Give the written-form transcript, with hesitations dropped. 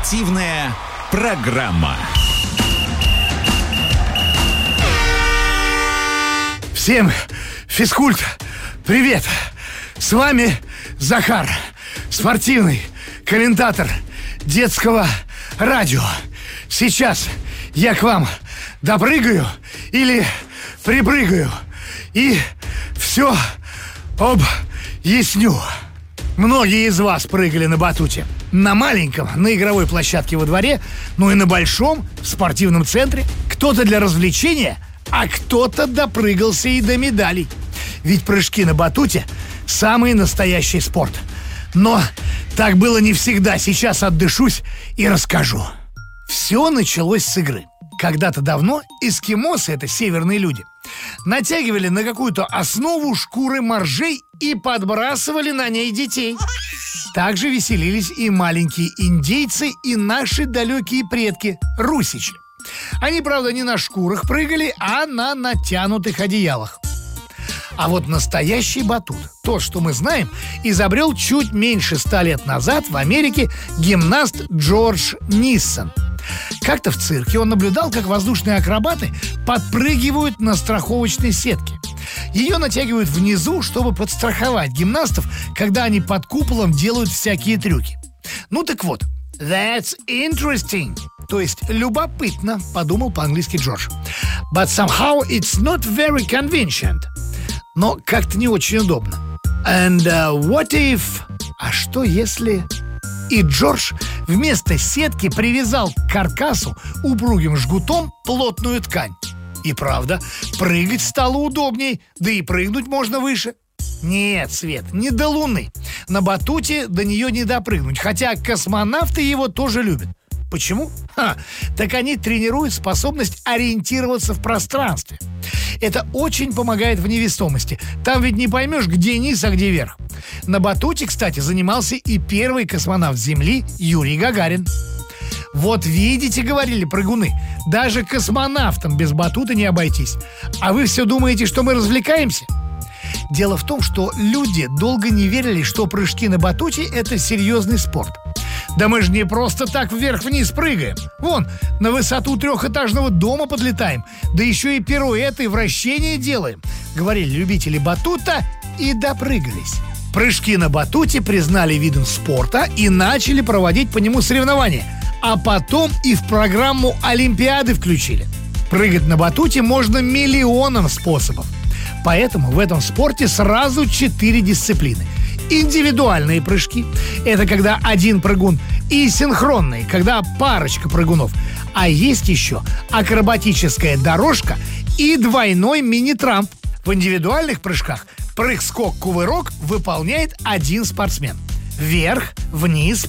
Спортивная программа. Всем физкульт, привет! С вами Захар, спортивный комментатор детского радио. Сейчас я к вам допрыгаю или припрыгаю и все объясню. Многие из вас прыгали на батуте. На маленьком, на игровой площадке во дворе, ну и на большом, в спортивном центре. Кто-то для развлечения, а кто-то допрыгался и до медалей. Ведь прыжки на батуте – самый настоящий спорт. Но так было не всегда. Сейчас отдышусь и расскажу. Все началось с игры. Когда-то давно эскимосы, это северные люди, натягивали на какую-то основу шкуры моржей и подбрасывали на ней детей. Также веселились и маленькие индейцы, и наши далекие предки – русичи. Они, правда, не на шкурах прыгали, а на натянутых одеялах. А вот настоящий батут, то, что мы знаем, изобрел чуть меньше 100 лет назад в Америке гимнаст Джордж Ниссон. Как-то в цирке он наблюдал, как воздушные акробаты подпрыгивают на страховочной сетке. Ее натягивают внизу, чтобы подстраховать гимнастов, когда они под куполом делают всякие трюки. Ну так вот, that's interesting. То есть любопытно, подумал по-английски Джордж. But somehow it's not very convenient. Но как-то не очень удобно. And what if... А что если... И Джордж вместо сетки привязал к каркасу упругим жгутом плотную ткань. И правда, прыгать стало удобней, да и прыгнуть можно выше. Нет, Свет, не до Луны. На батуте до нее не допрыгнуть, хотя космонавты его тоже любят. Почему? Так они тренируют способность ориентироваться в пространстве. Это очень помогает в невесомости. Там ведь не поймешь, где низ, а где верх. На батуте, кстати, занимался и первый космонавт Земли Юрий Гагарин. Вот видите, говорили прыгуны, даже космонавтам без батута не обойтись. А вы все думаете, что мы развлекаемся? Дело в том, что люди долго не верили, что прыжки на батуте – это серьезный спорт. Да мы же не просто так вверх-вниз прыгаем. Вон, на высоту 3-этажного дома подлетаем. Да еще и пируэты и вращения делаем. Говорили любители батута и допрыгались. Прыжки на батуте признали видом спорта и начали проводить по нему соревнования. А потом и в программу Олимпиады включили. Прыгать на батуте можно миллионом способов. Поэтому в этом спорте сразу 4 дисциплины. Индивидуальные прыжки – это когда один прыгун, и синхронные, когда парочка прыгунов. А есть еще акробатическая дорожка и двойной мини-трамп. В индивидуальных прыжках прыг-скок-кувырок выполняет один спортсмен. Вверх, вниз,